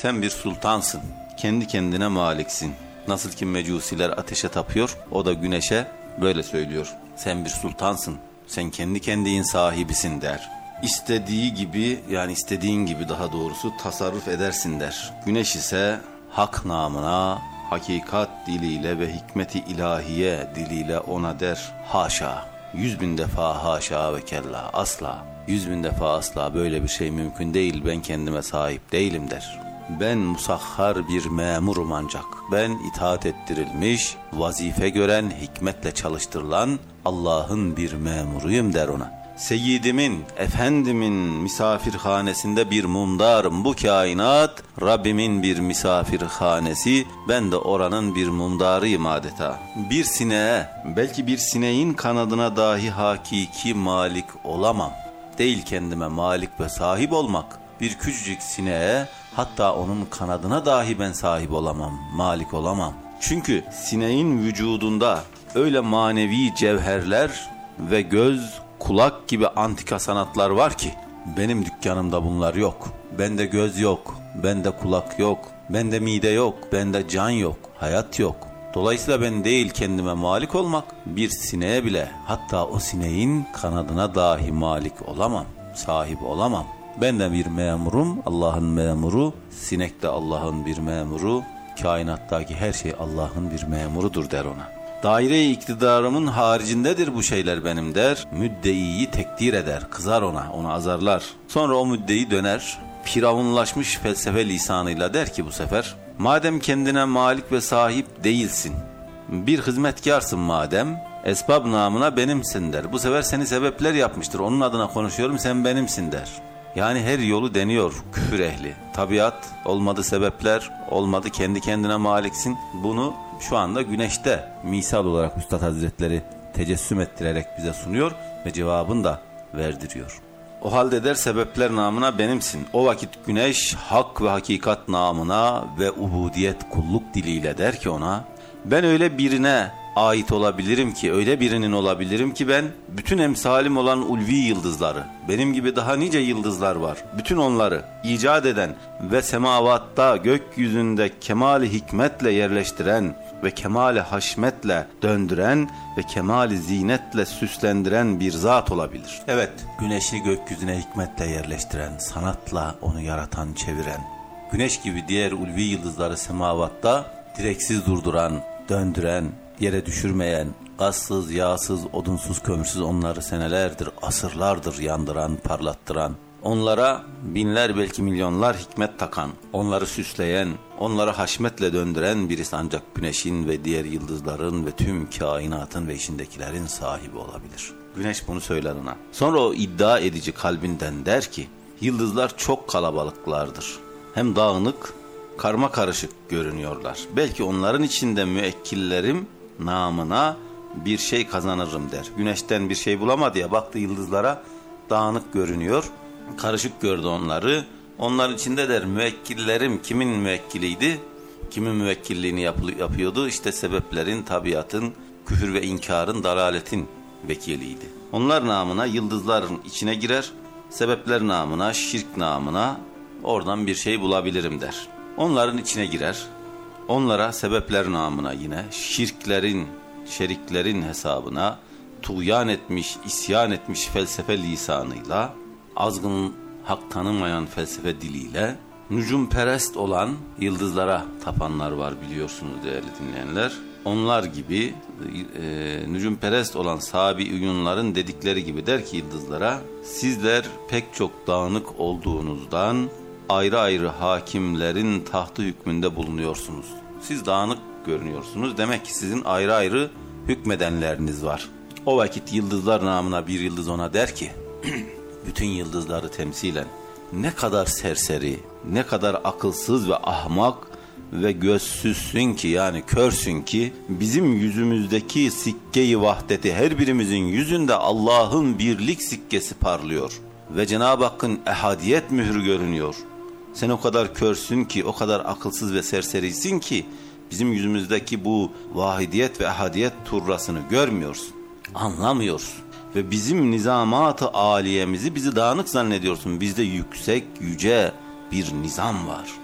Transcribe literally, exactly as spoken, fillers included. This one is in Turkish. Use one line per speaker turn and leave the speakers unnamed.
Sen bir sultansın. Kendi kendine maliksin. Nasıl ki mecusiler ateşe tapıyor, o da güneşe böyle söylüyor. Sen bir sultansın. Sen kendi kendin sahibisin der. İstediği gibi, yani istediğin gibi daha doğrusu tasarruf edersin der. Güneş ise hak namına, hakikat diliyle ve hikmeti ilahiye diliyle ona der. Haşa, yüz bin defa haşa ve kella, asla. Yüz bin defa asla böyle bir şey mümkün değil, ben kendime sahip değilim der. Ben musahhar bir memurum ancak. Ben itaat ettirilmiş, vazife gören, hikmetle çalıştırılan Allah'ın bir memuruyum der ona. Seyyidimin, efendimin misafirhanesinde bir mumdarım. Bu kainat Rabbimin bir misafirhanesi. Ben de oranın bir mumdarıyım adeta. Bir sineğe, belki bir sineğin kanadına dahi hakiki malik olamam. Değil kendime malik ve sahip olmak. Bir küçücük sineğe, hatta onun kanadına dahi ben sahip olamam, malik olamam. Çünkü sineğin vücudunda öyle manevi cevherler ve göz, kulak gibi antika sanatlar var ki benim dükkanımda bunlar yok. Bende göz yok, bende kulak yok, bende mide yok, bende can yok, hayat yok. Dolayısıyla ben değil kendime malik olmak, bir sineğe bile, hatta o sineğin kanadına dahi malik olamam, sahip olamam. Ben de bir memurum, Allah'ın memuru, sinek de Allah'ın bir memuru, kainattaki her şey Allah'ın bir memurudur der ona. Daire-i iktidarımın haricindedir bu şeyler benim der, müddeiyi tekdir eder, kızar ona, onu azarlar. Sonra o müddei döner, firavunlaşmış felsefe lisanıyla der ki bu sefer, madem kendine malik ve sahip değilsin, bir hizmetkarsın madem, esbab namına benimsin der. Bu sefer seni sebepler yapmıştır, onun adına konuşuyorum, sen benimsin der. Yani her yolu deniyor küfür ehli. Tabiat, olmadı sebepler, olmadı kendi kendine maliksin. Bunu şu anda güneşte misal olarak Üstad Hazretleri tecessüm ettirerek bize sunuyor ve cevabını da verdiriyor. O halde der sebepler namına benimsin. O vakit güneş hak ve hakikat namına ve ubudiyet kulluk diliyle der ki ona, ben öyle birine ait olabilirim ki, öyle birinin olabilirim ki ben bütün emsalim olan ulvi yıldızları, benim gibi daha nice yıldızlar var, bütün onları icat eden ve semavatta, gökyüzünde kemali hikmetle yerleştiren ve kemali haşmetle döndüren ve kemali zinetle süslendiren bir zat olabilir. Evet, güneşi gökyüzüne hikmetle yerleştiren, sanatla onu yaratan, çeviren, güneş gibi diğer ulvi yıldızları semavatta direksiz durduran, döndüren, yere düşürmeyen, gazsız, yağsız, odunsuz, kömürsüz onları senelerdir, asırlardır yandıran, parlattıran, onlara binler belki milyonlar hikmet takan, onları süsleyen, onları haşmetle döndüren birisi ancak güneşin ve diğer yıldızların ve tüm kainatın ve içindekilerin sahibi olabilir. Güneş bunu söyler ona. Sonra o iddia edici kalbinden der ki, yıldızlar çok kalabalıklardır. Hem dağınık, karma karışık görünüyorlar. Belki onların içinde müekkillerim namına bir şey kazanırım der. Güneşten bir şey bulamadı ya, baktı yıldızlara, dağınık görünüyor. Karışık gördü onları. Onların içinde der müvekkillerim kimin müvekkiliydi? Kimin müvekkilliğini yap- yapıyordu? İşte sebeplerin, tabiatın, küfür ve inkarın, dalaletin vekiliydi. Onlar namına yıldızların içine girer. Sebepler namına, şirk namına oradan bir şey bulabilirim der. Onların içine girer. Onlara sebepler namına yine şirklerin, şeriklerin hesabına tuğyan etmiş, isyan etmiş felsefe lisanıyla, azgın hak tanımayan felsefe diliyle, nücumperest olan yıldızlara tapanlar var biliyorsunuz değerli dinleyenler. Onlar gibi e, nücumperest olan sabi-uyunların dedikleri gibi der ki yıldızlara, sizler pek çok dağınık olduğunuzdan ayrı ayrı hakimlerin tahtı hükmünde bulunuyorsunuz. Siz dağınık görünüyorsunuz. Demek ki sizin ayrı ayrı hükmedenleriniz var. O vakit yıldızlar namına bir yıldız ona der ki, bütün yıldızları temsilen, ne kadar serseri, ne kadar akılsız ve ahmak ve gözsüzsün ki, yani körsün ki, bizim yüzümüzdeki sikke-i vahdeti, her birimizin yüzünde Allah'ın birlik sikkesi parlıyor ve Cenab-ı Hakk'ın ehadiyet mührü görünüyor. Sen o kadar körsün ki, o kadar akılsız ve serserisin ki, bizim yüzümüzdeki bu vahidiyet ve ehadiyet turrasını görmüyorsun, anlamıyorsun. Ve bizim nizamat-ı aliyemizi bizi dağınık zannediyorsun. Bizde yüksek, yüce bir nizam var.